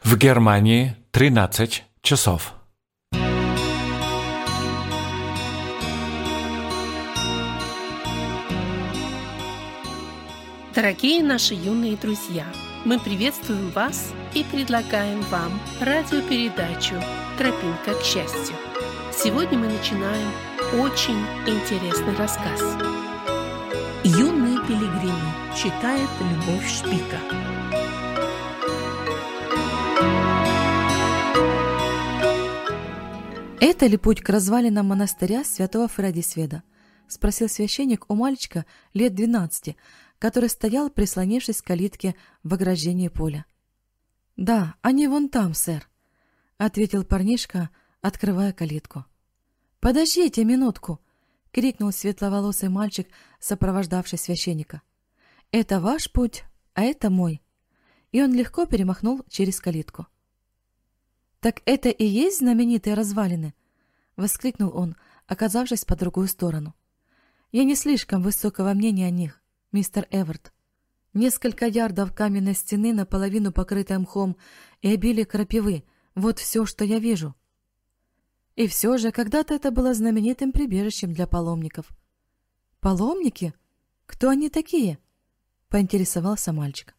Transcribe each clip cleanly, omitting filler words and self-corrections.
В Германии 13 часов. Дорогие наши юные друзья, мы приветствуем вас и предлагаем вам радиопередачу «Тропинка к счастью». Сегодня мы начинаем очень интересный рассказ. «Юные пилигримы» читает Любовь Шпика. «Это ли путь к развалинам монастыря святого Фрадисведа?» — спросил священник у мальчика лет 12, который стоял, прислонившись к калитке в ограждении поля. «Да, они вон там, сэр», — ответил парнишка, открывая калитку. «Подождите минутку!» — крикнул светловолосый мальчик, сопровождавший священника. «Это ваш путь, а это мой». И он легко перемахнул через калитку. «Так это и есть знаменитые развалины?» — воскликнул он, оказавшись по другую сторону. «Я не слишком высокого мнения о них, мистер Эверт. Несколько ярдов каменной стены, наполовину покрытой мхом, и обилие крапивы — вот все, что я вижу. И все же когда-то это было знаменитым прибежищем для паломников». «Паломники? Кто они такие?» — поинтересовался мальчик.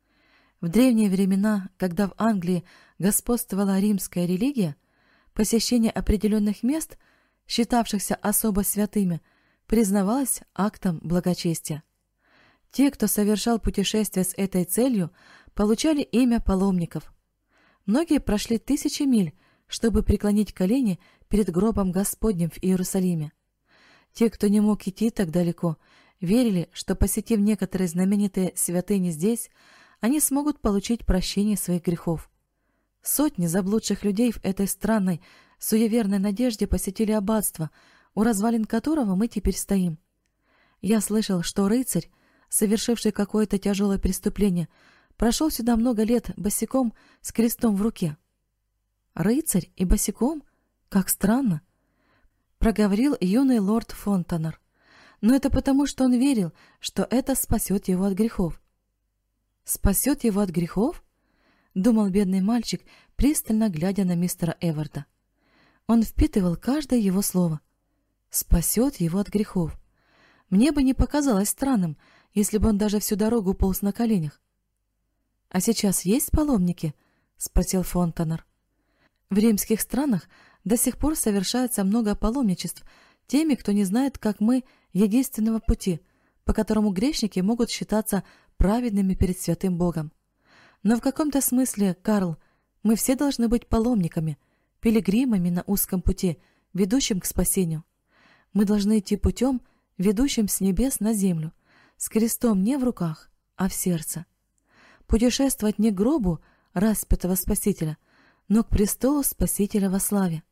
В древние времена, когда в Англии господствовала римская религия, посещение определенных мест, считавшихся особо святыми, признавалось актом благочестия. Те, кто совершал путешествия с этой целью, получали имя паломников. Многие прошли тысячи миль, чтобы преклонить колени перед гробом Господним в Иерусалиме. Те, кто не мог идти так далеко, верили, что, посетив некоторые знаменитые святыни здесь, они смогут получить прощение своих грехов. Сотни заблудших людей в этой странной, суеверной надежде посетили аббатство, у развалин которого мы теперь стоим. Я слышал, что рыцарь, совершивший какое-то тяжелое преступление, прошел сюда много лет босиком с крестом в руке. «Рыцарь и босиком? Как странно!» — проговорил юный лорд Фонтанер. «Но это потому, что он верил, что это спасет его от грехов». «Спасет его от грехов?» — думал бедный мальчик, пристально глядя на мистера Эварда. Он впитывал каждое его слово. «Спасет его от грехов». Мне бы не показалось странным, если бы он даже всю дорогу полз на коленях. «А сейчас есть паломники?» — спросил Фонтанер. «В римских странах до сих пор совершается много паломничеств теми, кто не знает, как мы, единственного пути, по которому грешники могут считаться праведными перед святым Богом. Но в каком-то смысле, Карл, мы все должны быть паломниками, пилигримами на узком пути, ведущим к спасению. Мы должны идти путем, ведущим с небес на землю, с крестом не в руках, а в сердце. Путешествовать не к гробу распятого Спасителя, но к престолу Спасителя во славе».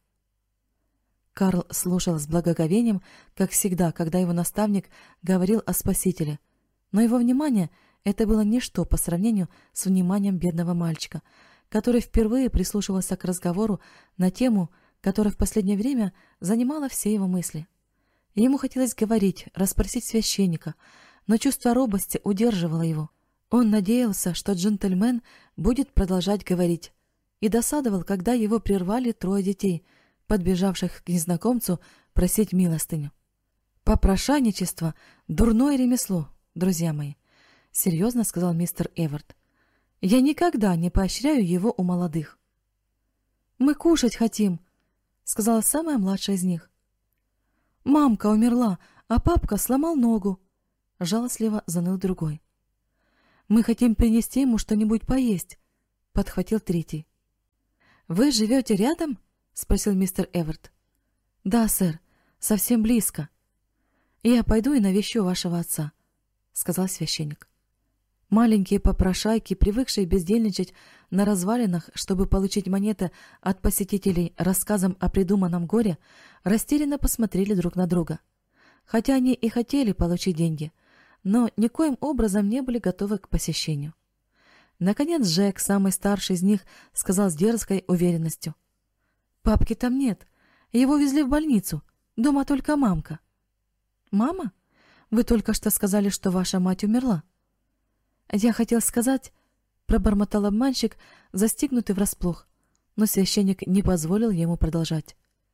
Карл слушал с благоговением, как всегда, когда его наставник говорил о Спасителе, но его внимание — это было ничто по сравнению с вниманием бедного мальчика, который впервые прислушивался к разговору на тему, которая в последнее время занимала все его мысли. Ему хотелось говорить, расспросить священника, но чувство робости удерживало его. Он надеялся, что джентльмен будет продолжать говорить, и досадовал, когда его прервали трое детей, подбежавших к незнакомцу просить милостыню. «Попрошайничество — дурное ремесло, друзья мои», — серьезно сказал мистер Эвард. «Я никогда не поощряю его у молодых». «Мы кушать хотим», — сказала самая младшая из них. «Мамка умерла, а папка сломал ногу», — жалостливо заныл другой. «Мы хотим принести ему что-нибудь поесть», — подхватил третий. «Вы живете рядом?» — спросил мистер Эвард. «Да, сэр, совсем близко». «Я пойду и навещу вашего отца», — сказал священник. Маленькие попрошайки, привыкшие бездельничать на развалинах, чтобы получить монеты от посетителей рассказом о придуманном горе, растерянно посмотрели друг на друга. Хотя они и хотели получить деньги, но никоим образом не были готовы к посещению. Наконец Джек, самый старший из них, сказал с дерзкой уверенностью: «Папки там нет, его везли в больницу, дома только мамка». «Мама? Вы только что сказали, что ваша мать умерла». «Я хотел сказать, — пробормотал обманщик, застигнутый врасплох, но священник не позволил ему продолжать.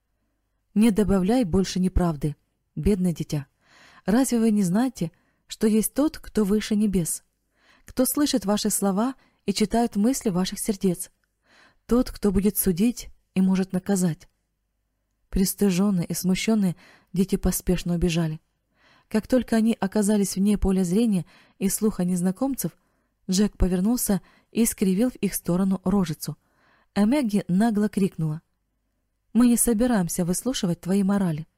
«Не добавляй больше неправды, бедное дитя. Разве вы не знаете, что есть тот, кто выше небес, кто слышит ваши слова и читает мысли ваших сердец, тот, кто будет судить и может наказать?» Пристыженные и смущенные дети поспешно убежали. Как только они оказались вне поля зрения и слуха незнакомцев, Джек повернулся и скривил в их сторону рожицу, а Мэгги нагло крикнула: «Мы не собираемся выслушивать твои морали».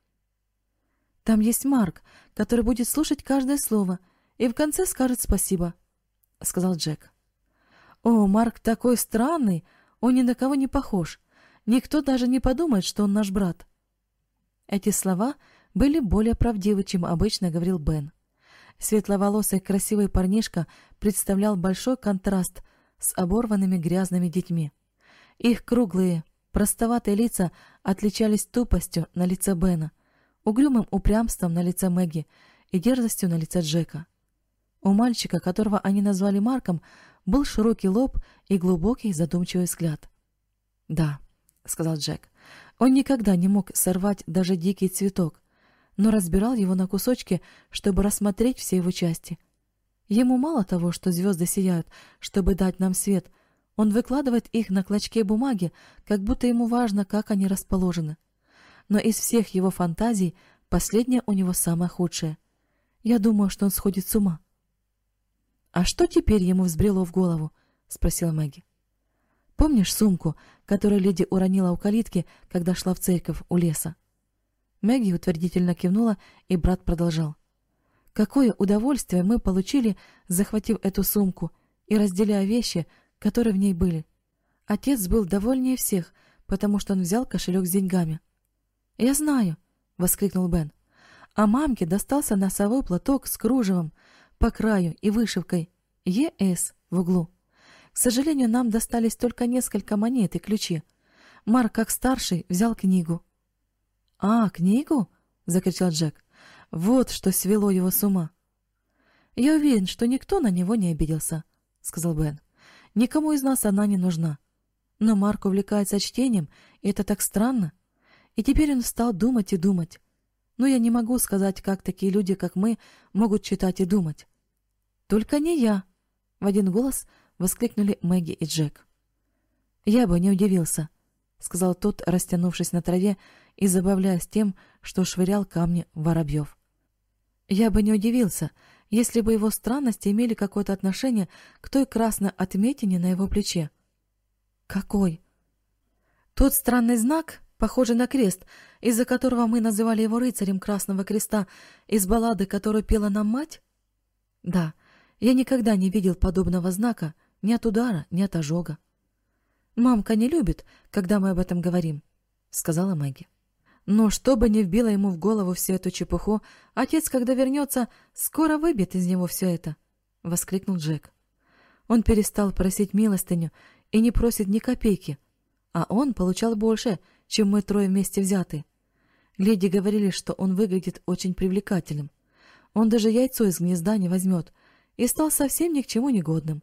«Там есть Марк, который будет слушать каждое слово и в конце скажет спасибо», — сказал Джек. «О, Марк такой странный, он ни на кого не похож. Никто даже не подумает, что он наш брат». Эти слова были более правдивы, чем обычно говорил Бен. Светловолосый красивый парнишка представлял большой контраст с оборванными грязными детьми. Их круглые, простоватые лица отличались тупостью на лице Бена, угрюмым упрямством на лице Мэгги и дерзостью на лице Джека. У мальчика, которого они назвали Марком, был широкий лоб и глубокий задумчивый взгляд. «Да», — сказал Джек, — «он никогда не мог сорвать даже дикий цветок, но разбирал его на кусочки, чтобы рассмотреть все его части. Ему мало того, что звезды сияют, чтобы дать нам свет, он выкладывает их на клочке бумаги, как будто ему важно, как они расположены. Но из всех его фантазий последняя у него самая худшая. Я думаю, что он сходит с ума». «А что теперь ему взбрело в голову?» — спросила Мэгги. «Помнишь сумку, которую леди уронила у калитки, когда шла в церковь у леса?» Мэгги утвердительно кивнула, и брат продолжал. «Какое удовольствие мы получили, захватив эту сумку и разделяя вещи, которые в ней были. Отец был довольнее всех, потому что он взял кошелек с деньгами». «Я знаю», — воскликнул Бен. «А мамке достался носовой платок с кружевом по краю и вышивкой «ЕС» в углу. К сожалению, нам достались только несколько монет и ключи. Марк, как старший, взял книгу». «А, книгу?» — закричал Джек. «Вот что свело его с ума». «Я уверен, что никто на него не обиделся», — сказал Бен. «Никому из нас она не нужна. Но Марк увлекается чтением, и это так странно. И теперь он стал думать и думать. Но я не могу сказать, как такие люди, как мы, могут читать и думать». «Только не я!» — в один голос воскликнули Мэгги и Джек. «Я бы не удивился», — сказал тот, растянувшись на траве и забавляясь тем, что швырял камни в воробьев. «Я бы не удивился, если бы его странности имели какое-то отношение к той красной отметине на его плече». «Какой?» «Тот странный знак, похожий на крест, из-за которого мы называли его рыцарем Красного Креста, из баллады, которую пела нам мать?» «Да, я никогда не видел подобного знака ни от удара, ни от ожога». «Мамка не любит, когда мы об этом говорим», — сказала Мэгги. «Но что бы ни вбило ему в голову всю эту чепуху, отец, когда вернется, скоро выбьет из него все это», — воскликнул Джек. «Он перестал просить милостыню и не просит ни копейки, а он получал больше, чем мы трое вместе взятые. Леди говорили, что он выглядит очень привлекательным. Он даже яйцо из гнезда не возьмет и стал совсем ни к чему негодным».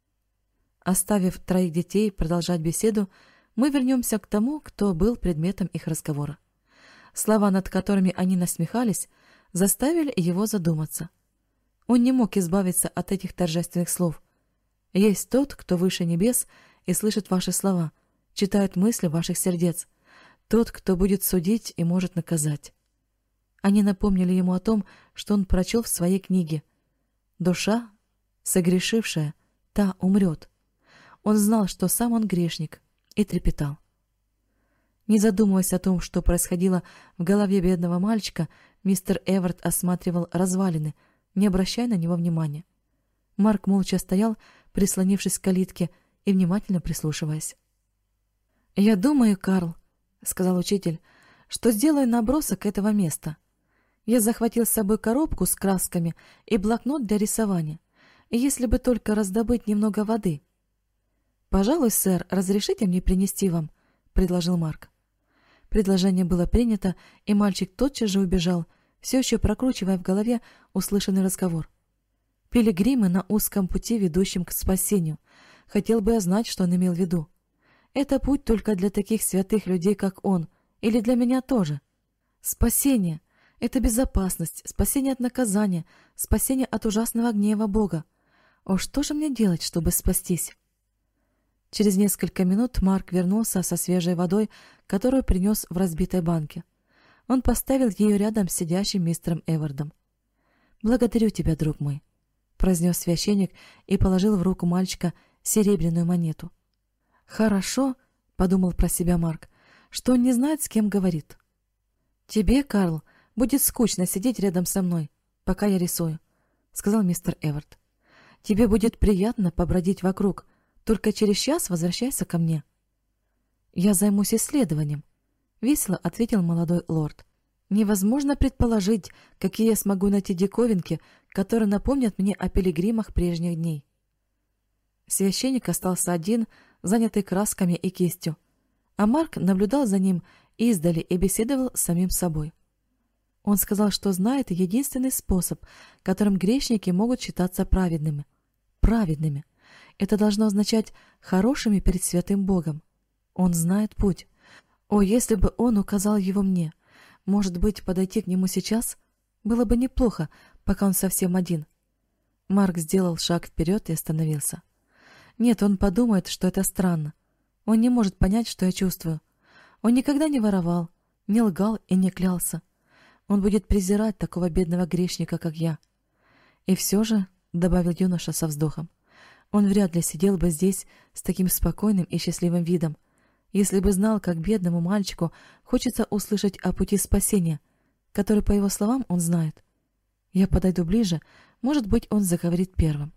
Оставив троих детей продолжать беседу, мы вернемся к тому, кто был предметом их разговора. Слова, над которыми они насмехались, заставили его задуматься. Он не мог избавиться от этих торжественных слов. «Есть тот, кто выше небес и слышит ваши слова, читает мысли ваших сердец, тот, кто будет судить и может наказать». Они напомнили ему о том, что он прочел в своей книге. «Душа, согрешившая, та умрет». Он знал, что сам он грешник, и трепетал. Не задумываясь о том, что происходило в голове бедного мальчика, мистер Эвард осматривал развалины, не обращая на него внимания. Марк молча стоял, прислонившись к калитке и внимательно прислушиваясь. «Я думаю, Карл, — сказал учитель, — что сделаю набросок этого места. Я захватил с собой коробку с красками и блокнот для рисования, и если бы только раздобыть немного воды». «Пожалуй, сэр, разрешите мне принести вам?» — предложил Марк. Предложение было принято, и мальчик тотчас же убежал, все еще прокручивая в голове услышанный разговор. Пилигримы на узком пути, ведущем к спасению. Хотел бы я знать, что он имел в виду. Это путь только для таких святых людей, как он, или для меня тоже. Спасение — это безопасность, спасение от наказания, спасение от ужасного гнева Бога. О, что же мне делать, чтобы спастись? Через несколько минут Марк вернулся со свежей водой, которую принес в разбитой банке. Он поставил ее рядом с сидящим мистером Эвардом. «Благодарю тебя, друг мой», — произнес священник и положил в руку мальчика серебряную монету. «Хорошо», — подумал про себя Марк, — «что он не знает, с кем говорит». «Тебе, Карл, будет скучно сидеть рядом со мной, пока я рисую», — сказал мистер Эвард. «Тебе будет приятно побродить вокруг, только через час возвращайся ко мне». «Я займусь исследованием», — весело ответил молодой лорд. «Невозможно предположить, какие я смогу найти диковинки, которые напомнят мне о пилигримах прежних дней». Священник остался один, занятый красками и кистью, а Марк наблюдал за ним издали и беседовал с самим собой. Он сказал, что знает единственный способ, которым грешники могут считаться праведными. Праведными. Это должно означать хорошими перед святым Богом. Он знает путь. О, если бы он указал его мне! Может быть, подойти к нему сейчас? Было бы неплохо, пока он совсем один. Марк сделал шаг вперед и остановился. Нет, он подумает, что это странно. Он не может понять, что я чувствую. Он никогда не воровал, не лгал и не клялся. Он будет презирать такого бедного грешника, как я. И все же, — добавил юноша со вздохом, — он вряд ли сидел бы здесь с таким спокойным и счастливым видом, если бы знал, как бедному мальчику хочется услышать о пути спасения, который, по его словам, он знает. Я подойду ближе, может быть, он заговорит первым.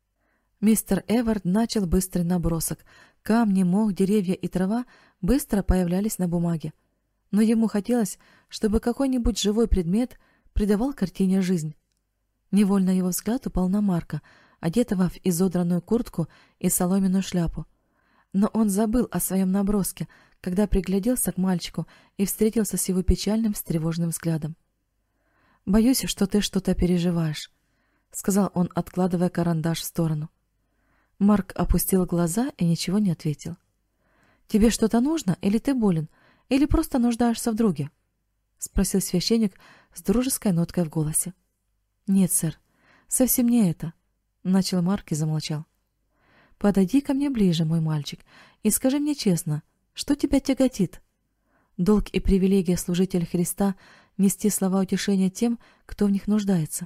Мистер Эвард начал быстрый набросок. Камни, мох, деревья и трава быстро появлялись на бумаге. Но ему хотелось, чтобы какой-нибудь живой предмет придавал картине жизнь. Невольно его взгляд упал на Марка, одетого в изодранную куртку и соломенную шляпу. Но он забыл о своем наброске, когда пригляделся к мальчику и встретился с его печальным, встревоженным взглядом. «Боюсь, что ты что-то переживаешь», — сказал он, откладывая карандаш в сторону. Марк опустил глаза и ничего не ответил. «Тебе что-то нужно, или ты болен, или просто нуждаешься в друге?» — спросил священник с дружеской ноткой в голосе. «Нет, сэр, совсем не это», — начал Марк и замолчал. «Подойди ко мне ближе, мой мальчик, и скажи мне честно, что тебя тяготит? Долг и привилегия служителя Христа — нести слова утешения тем, кто в них нуждается.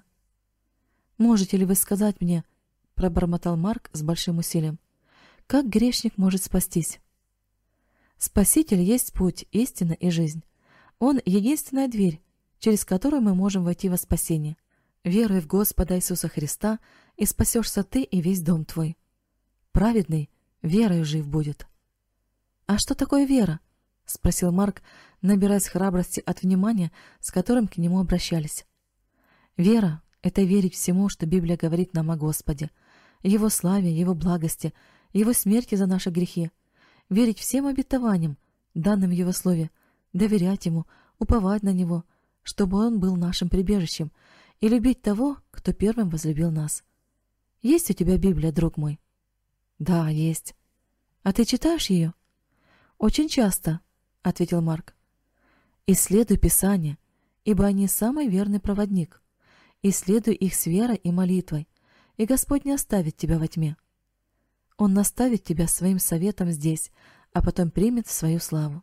Можете ли вы сказать мне, — пробормотал Марк с большим усилием, — как грешник может спастись? Спаситель есть путь, истина и жизнь. Он — единственная дверь, через которую мы можем войти во спасение. Веруй в Господа Иисуса Христа, и спасешься ты и весь дом твой. Праведный верою жив будет». «А что такое вера?» — спросил Марк, набираясь храбрости от внимания, с которым к нему обращались. «Вера — это верить всему, что Библия говорит нам о Господе, Его славе, Его благости, Его смерти за наши грехи, верить всем обетованиям, данным в Его Слове, доверять Ему, уповать на Него, чтобы Он был нашим прибежищем, и любить того, кто первым возлюбил нас. Есть у тебя Библия, друг мой?» «Да, есть. А ты читаешь ее?» «Очень часто», — ответил Марк. «Исследуй Писание, ибо они самый верный проводник. Исследуй их с верой и молитвой, и Господь не оставит тебя во тьме. Он наставит тебя своим советом здесь, а потом примет в свою славу».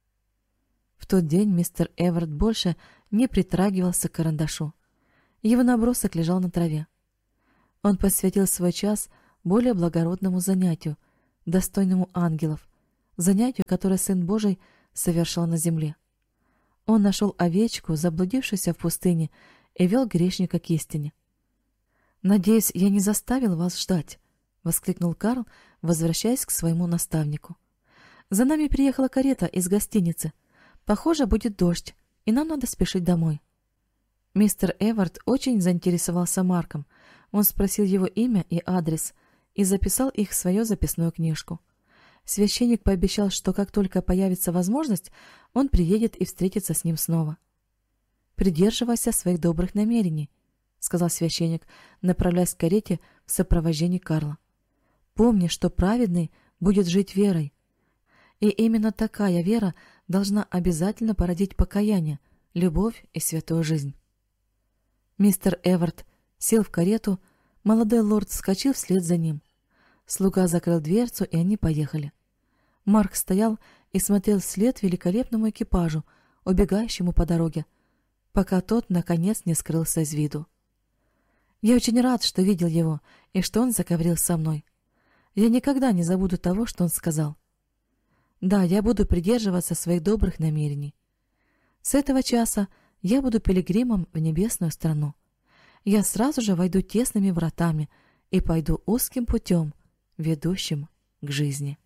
В тот день мистер Эвард больше не притрагивался к карандашу. Его набросок лежал на траве. Он посвятил свой час более благородному занятию, достойному ангелов, занятию, которое Сын Божий совершал на земле. Он нашел овечку, заблудившуюся в пустыне, и вел грешника к истине. «Надеюсь, я не заставил вас ждать», — воскликнул Карл, возвращаясь к своему наставнику. «За нами приехала карета из гостиницы. Похоже, будет дождь, и нам надо спешить домой». Мистер Эвард очень заинтересовался Марком. Он спросил его имя и адрес и записал их в свою записную книжку. Священник пообещал, что как только появится возможность, он приедет и встретится с ним снова. «Придерживайся своих добрых намерений», — сказал священник, направляясь к карете в сопровождении Карла. Помни, что праведный будет жить верой. И именно такая вера должна обязательно породить покаяние, любовь и святую жизнь. Мистер Эвард сел в карету, молодой лорд вскочил вслед за ним. Слуга закрыл дверцу, и они поехали. Марк стоял и смотрел вслед великолепному экипажу, убегающему по дороге, пока тот, наконец, не скрылся из виду. Я очень рад, что видел его, и что он заговорил со мной. Я никогда не забуду того, что он сказал. Да, я буду придерживаться своих добрых намерений. С этого часа я буду пилигримом в небесную страну. Я сразу же войду тесными вратами и пойду узким путем, ведущим к жизни.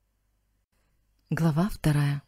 Глава 2.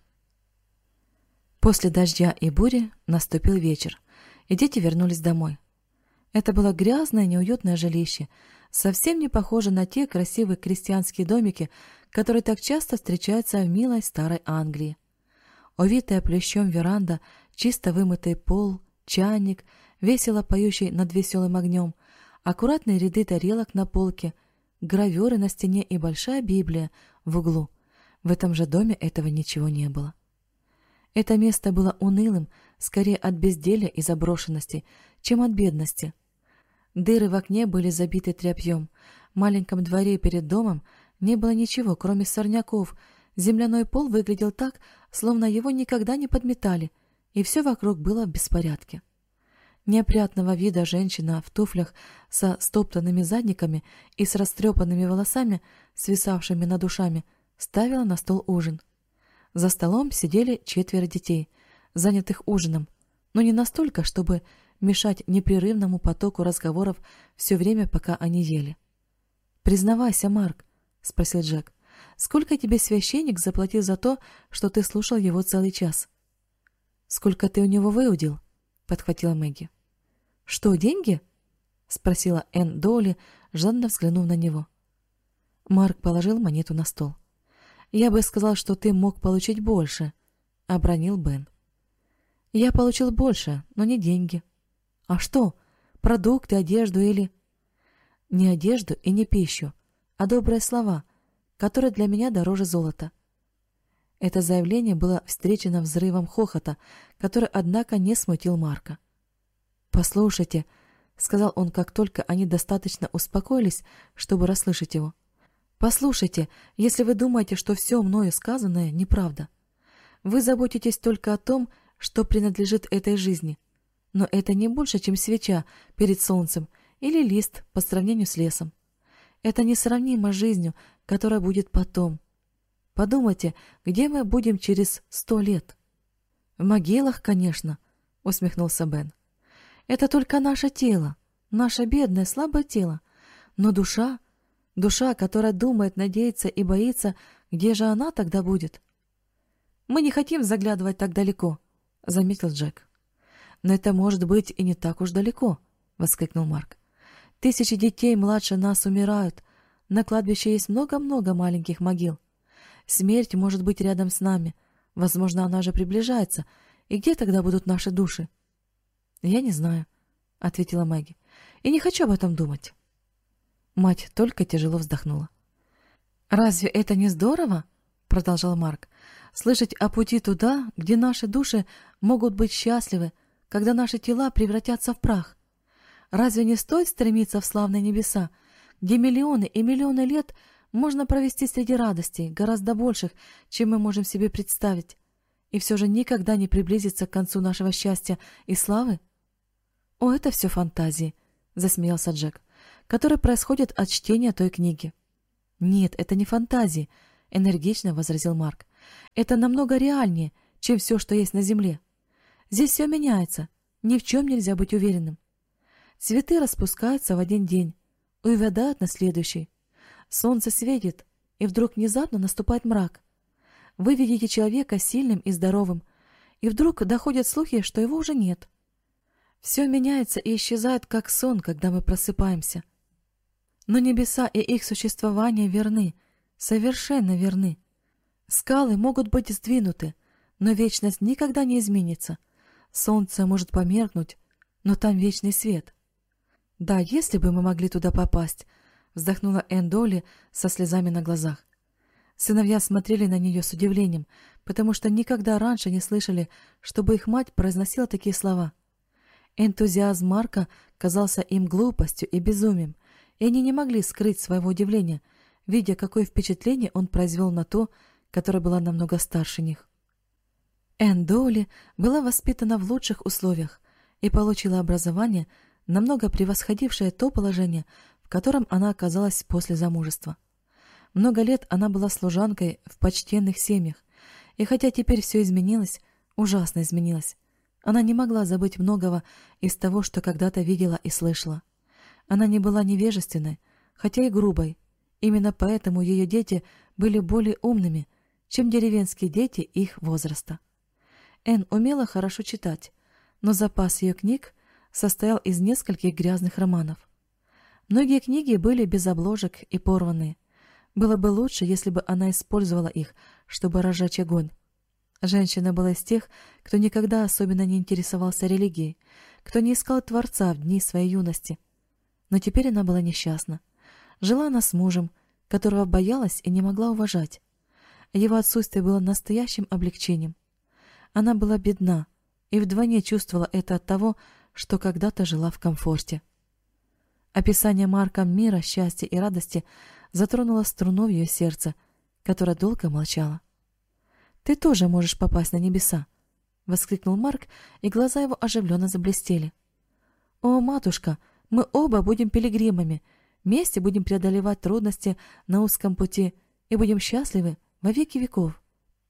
После дождя и бури наступил вечер, и дети вернулись домой. Это было грязное, неуютное жилище, совсем не похоже на те красивые крестьянские домики, которые так часто встречаются в милой старой Англии. Увитая плющом веранда, чисто вымытый пол, чайник, весело поющий над веселым огнем, аккуратные ряды тарелок на полке, гравюры на стене и большая Библия в углу. В этом же доме этого ничего не было. Это место было унылым, скорее от безделья и заброшенности, чем от бедности. Дыры в окне были забиты тряпьем. В маленьком дворе перед домом не было ничего, кроме сорняков. Земляной пол выглядел так, словно его никогда не подметали, и все вокруг было в беспорядке. Неопрятного вида женщина в туфлях со стоптанными задниками и с растрепанными волосами, свисавшими над ушами, ставила на стол ужин. За столом сидели 4 детей, занятых ужином, но не настолько, чтобы мешать непрерывному потоку разговоров все время, пока они ели. «Признавайся, Марк», — спросил Джек, — «сколько тебе священник заплатил за то, что ты слушал его целый час?» «Сколько ты у него выудил?» — подхватила Мэгги. «Что, деньги?» — спросила Энн Доули, жадно взглянув на него. Марк положил монету на стол. «Я бы сказал, что ты мог получить больше», — обронил Бен. «Я получил больше, но не деньги». «А что? Продукты, одежду или...» «Не одежду и не пищу, а добрые слова, которые для меня дороже золота». Это заявление было встречено взрывом хохота, который, однако, не смутил Марка. «Послушайте», — сказал он, как только они достаточно успокоились, чтобы расслышать его. «Послушайте, если вы думаете, что все мною сказанное неправда. Вы заботитесь только о том, что принадлежит этой жизни. Но это не больше, чем свеча перед солнцем или лист по сравнению с лесом. Это несравнимо с жизнью, которая будет потом. Подумайте, где мы будем через 100 лет?» «В могилах, конечно», — усмехнулся Бен. «Это только наше тело, наше бедное, слабое тело. Но душа, которая думает, надеется и боится, где же она тогда будет?» «Мы не хотим заглядывать так далеко», — заметил Джек. «Но это может быть и не так уж далеко», — воскликнул Марк. «Тысячи детей младше нас умирают. На кладбище есть много-много маленьких могил. Смерть может быть рядом с нами. Возможно, она же приближается. И где тогда будут наши души?» «Я не знаю», — ответила Мэгги. «И не хочу об этом думать». Мать только тяжело вздохнула. «Разве это не здорово?» — продолжал Марк. «Слышать о пути туда, где наши души могут быть счастливы, когда наши тела превратятся в прах. Разве не стоит стремиться в славные небеса, где миллионы и миллионы лет можно провести среди радостей, гораздо больших, чем мы можем себе представить, и все же никогда не приблизиться к концу нашего счастья и славы?» «О, это все фантазии», — засмеялся Джек, «которые происходят от чтения той книги». «Нет, это не фантазии», — энергично возразил Марк. «Это намного реальнее, чем все, что есть на земле. Здесь все меняется, ни в чем нельзя быть уверенным. Цветы распускаются в один день, увядают на следующий. Солнце светит, и вдруг внезапно наступает мрак. Вы видите человека сильным и здоровым, и вдруг доходят слухи, что его уже нет. Все меняется и исчезает, как сон, когда мы просыпаемся. Но небеса и их существование верны, совершенно верны. Скалы могут быть сдвинуты, но вечность никогда не изменится. Солнце может померкнуть, но там вечный свет. Да, если бы мы могли туда попасть, — вздохнула Энн Доули со слезами на глазах. Сыновья смотрели на нее с удивлением, потому что никогда раньше не слышали, чтобы их мать произносила такие слова. Энтузиазм Марка казался им глупостью и безумием, и они не могли скрыть своего удивления, видя, какое впечатление он произвел на ту, которая была намного старше них. Энн Доули была воспитана в лучших условиях и получила образование, намного превосходившее то положение, в котором она оказалась после замужества. Много лет она была служанкой в почтенных семьях, и хотя теперь все изменилось, ужасно изменилось, она не могла забыть многого из того, что когда-то видела и слышала. Она не была невежественной, хотя и грубой. Именно поэтому ее дети были более умными, чем деревенские дети их возраста. Энн умела хорошо читать, но запас ее книг состоял из нескольких грязных романов. Многие книги были без обложек и порванные. Было бы лучше, если бы она использовала их, чтобы разжечь огонь. Женщина была из тех, кто никогда особенно не интересовался религией, кто не искал Творца в дни своей юности. Но теперь она была несчастна. Жила она с мужем, которого боялась и не могла уважать. Его отсутствие было настоящим облегчением. Она была бедна и вдвойне чувствовала это от того, что когда-то жила в комфорте. Описание Марком мира, счастья и радости затронуло струну в ее сердце, которая долго молчала. «Ты тоже можешь попасть на небеса!» — воскликнул Марк, и глаза его оживленно заблестели. «О, матушка, мы оба будем пилигримами, вместе будем преодолевать трудности на узком пути и будем счастливы во веки веков».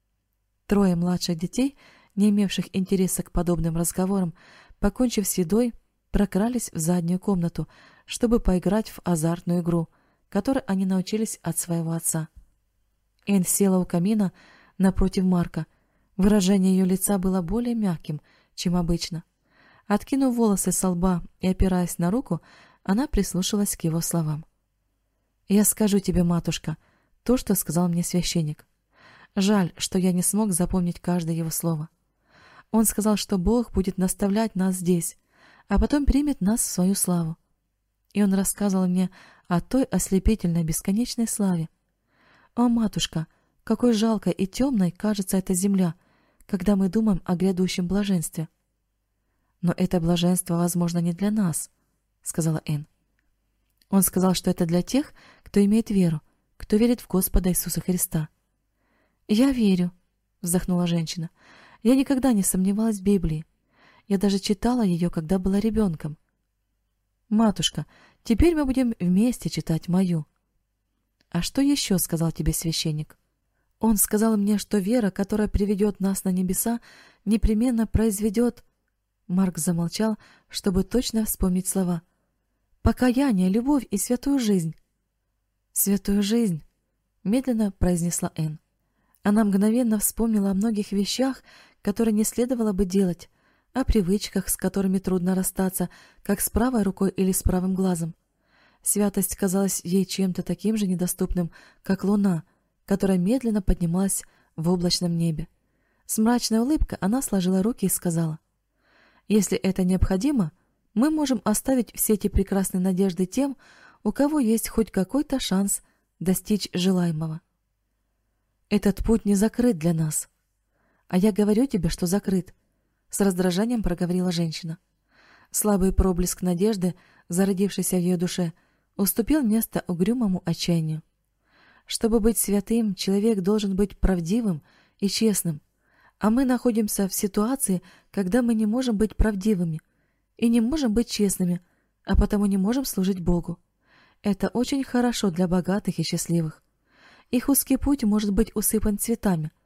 Трое младших детей, не имевших интереса к подобным разговорам, покончив с едой, прокрались в заднюю комнату, чтобы поиграть в азартную игру, которой они научились от своего отца. Энн села у камина напротив Марка. Выражение ее лица было более мягким, чем обычно. Откинув волосы со лба и опираясь на руку, она прислушалась к его словам. «Я скажу тебе, матушка, то, что сказал мне священник. Жаль, что я не смог запомнить каждое его слово. Он сказал, что Бог будет наставлять нас здесь, а потом примет нас в свою славу. И он рассказывал мне о той ослепительной бесконечной славе. О, матушка, какой жалкой и темной кажется эта земля, когда мы думаем о грядущем блаженстве». «Но это блаженство, возможно, не для нас», — сказала Энн. «Он сказал, что это для тех, кто имеет веру, кто верит в Господа Иисуса Христа». «Я верю», — вздохнула женщина. «Я никогда не сомневалась в Библии. Я даже читала ее, когда была ребенком». «Матушка, теперь мы будем вместе читать мою». «А что еще сказал тебе священник?» «Он сказал мне, что вера, которая приведет нас на небеса, непременно произведет...» Марк замолчал, чтобы точно вспомнить слова. «Покаяние, любовь и святую жизнь». «Святую жизнь», — медленно произнесла Энн. Она мгновенно вспомнила о многих вещах, которые не следовало бы делать, о привычках, с которыми трудно расстаться, как с правой рукой или с правым глазом. Святость казалась ей чем-то таким же недоступным, как луна, которая медленно поднималась в облачном небе. С мрачной улыбкой она сложила руки и сказала: «Если это необходимо, мы можем оставить все эти прекрасные надежды тем, у кого есть хоть какой-то шанс достичь желаемого. Этот путь не закрыт для нас». «А я говорю тебе, что закрыт», — с раздражением проговорила женщина. Слабый проблеск надежды, зародившийся в ее душе, уступил место угрюмому отчаянию. Чтобы быть святым, человек должен быть правдивым и честным, а мы находимся в ситуации, когда мы не можем быть правдивыми и не можем быть честными, а потому не можем служить Богу. Это очень хорошо для богатых и счастливых. Их узкий путь может быть усыпан цветами,